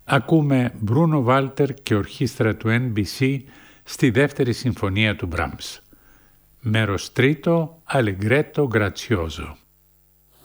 Ακούμε Μπρούνο Βάλτερ και ορχήστρα του NBC στη δεύτερη συμφωνία του Μπράμς. Μέρος τρίτο, Allegretto Grazioso.